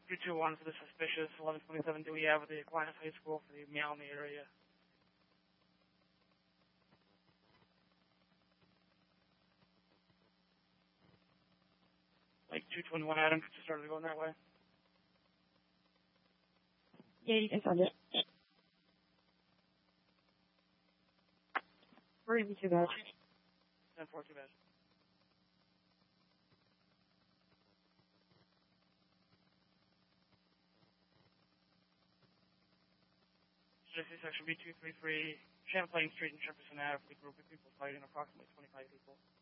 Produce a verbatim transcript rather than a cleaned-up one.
three two one for the suspicious, eleven twenty-seven Dewey Ave, the Aquinas High School for the meow in the area. Like two twenty-one Adam, could you start going that way? Yeah, you can send it. We're gonna be too bad. ten four, too bad. Section B two three three, Champlain Street and Jefferson Avenue, the group of people fighting, approximately twenty-five people.